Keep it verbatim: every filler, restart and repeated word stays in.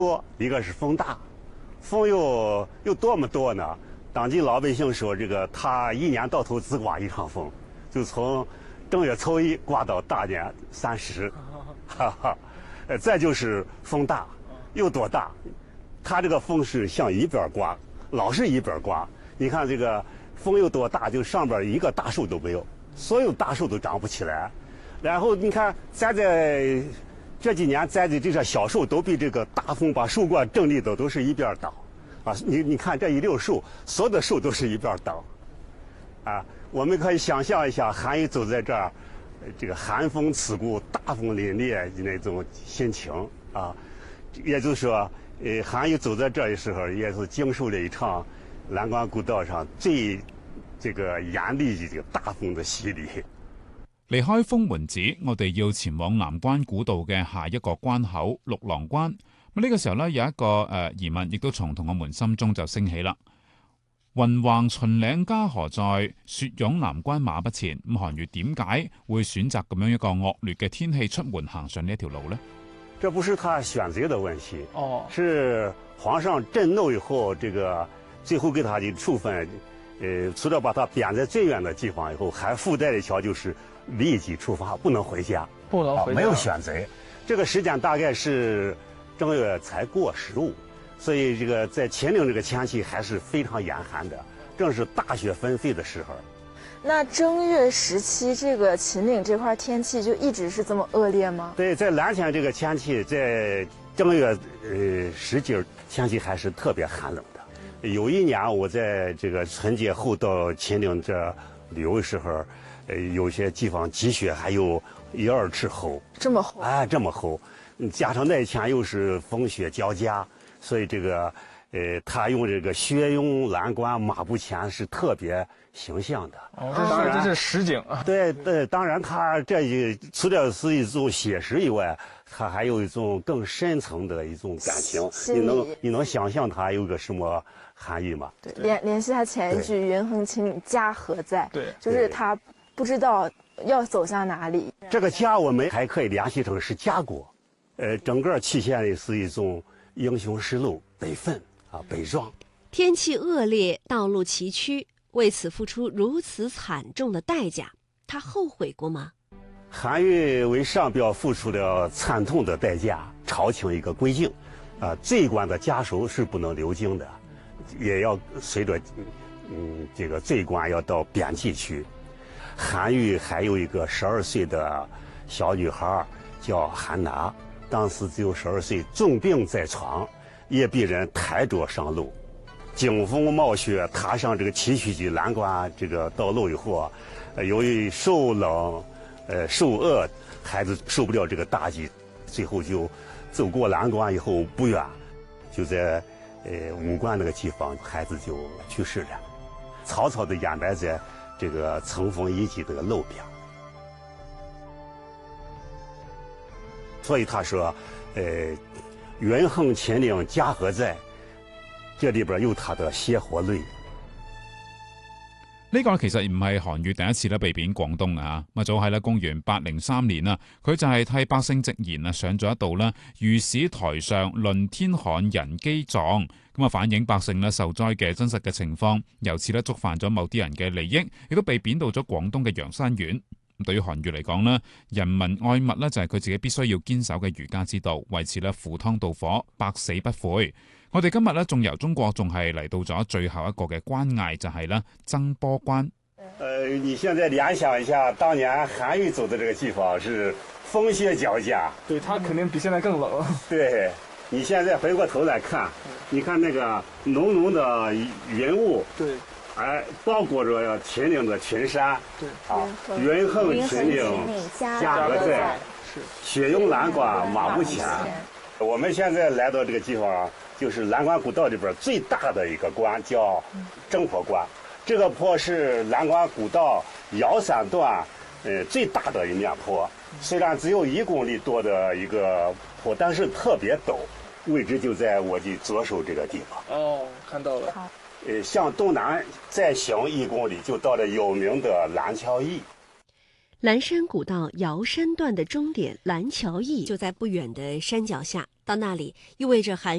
多，一个是风大，风又又多么多呢？当地老百姓说，这个他一年到头只刮一场风，就从正月初一刮到大年三十，哈哈。呃，再就是风大，有多大？它这个风是向一边刮，老是一边刮。你看这个风有多大，就上边一个大树都没有，所有大树都长不起来。然后你看咱在这几年栽的这些小树，都被这个大风把树冠整理的都是一边倒。啊，你你看这一溜树，所有的树都是一边倒。啊，我们可以想象一下，韩愈走在这儿，这个寒风刺骨、大风凛冽的那种心情啊。也就是说，呃，韩愈走在这儿的时候，也是经受了一场蓝关古道上最這個嚴厲嘅這個大風嘅洗禮。 離開封門子，我哋要前往南關古道嘅下一個關口六郎關。咁呢個時候呢，有一個誒、呃、疑問，亦都從同學們心中就升起啦。雲橫秦嶺家何在？雪擁南關馬不前。咁韓愈點解會選擇咁樣一個惡劣嘅天氣出門行上呢一條路呢？ 這不是他選擇的問題， 哦， 是皇上震怒以後，這個最後給他的處分，呃，除了把他貶在最遠的地方以後，還附帶一條就是立即出發，不能回家， 不能回家， 啊，沒有選擇。這個時間大概是正月才過十五，所以這個在秦嶺這個天氣還是非常嚴寒的，正是大雪紛飛的時候。 那正月十七，這個秦嶺這塊天氣就一直是這麼惡劣嗎？ 對，在藍天這個天氣，在正月呃十幾天氣還是特別寒冷的。有一年我在這個春節後到秦嶺這旅遊的時候，呃，有些地方積雪還有一二尺厚。 這麼厚？ 哎，這麼厚，加上那天又是風雪交加，所以這個呃，他用這個雪擁藍關馬不前是特別形象的。 哦，這當然這是實景啊。 對對，當然他這一除了是一種寫實以外，他還有一種更深層的一種感情。你能你能想象他有個什麼含義嗎？ 對，聯聯繫他前一句“雲橫秦嶺家何在”， 對， 就是他不知道要走向哪裡。 這個家我們還可以聯繫成是家國，呃，整個體現的是一種英雄實錄、悲憤啊、悲壯。 天氣惡劣，道路崎嶇，為此付出如此慘重的代價，他後悔過嗎？ 韓愈為上表付出了慘痛的代價，朝廷一個規定，啊，罪官的家屬是不能流京的，也要隨着，嗯，這個罪官要到邊境去。韓愈還有一個十二歲的小女孩叫韓娜，當時只有十二歲，重病在床，也被人抬着上路。驚風冒雪，踏上這個崎嶇的藍關這個道路以後啊，呃，由於受冷，呃，受餓，孩子受不了這個打擊，最後就走過藍關以後不遠，就在呃武關那個地方，孩子就去世了，草草的掩埋在這個乘風遺跡這個路邊。所以他說，呃，雲橫秦嶺家何在？這裏邊有他的血和淚。 呢個其實唔係韓愈第一次咧被貶廣東啊，咁早喺咧公元八零三年啊，佢就係替百姓直言啊，上咗一道咧御史台上論天旱人饑狀，咁啊反映百姓咧受災嘅真實嘅情況，由此咧觸犯咗某啲人嘅利益，亦都被貶到咗廣東嘅陽山縣。對於韓愈嚟講咧，人民愛物咧就係佢自己必須要堅守嘅儒家之道，為此咧赴湯蹈火，百死不悔。我哋今日咧仲由中國仲係嚟到咗最後一個嘅關隘，就係咧曾坡關。 呃，你現在聯想一下，當年韓愈走的這個地方是風雪交加， 對，它肯定比現在更冷。 對，你現在回過頭來看，你看那個濃濃的雲霧， 對， 哎，包裹着秦嶺的群山， 對， 啊，雲橫秦嶺家何在？ 是， 雪擁藍關馬不前。我們現在來到這個地方，就是藍關古道裏邊最大的一個關，叫曾坡關。這個坡是藍關古道腰山段，呃，最大的一面坡。雖然只有一公里多的一個坡，但是特別陡，位置就在我的左手這個地方。 哦，看到了。 呃，向東南再行一公里，就到了有名的藍橋驛。 藍山古道瑤山段的終點藍橋驛就在不遠的山腳下。 到那里意味着韩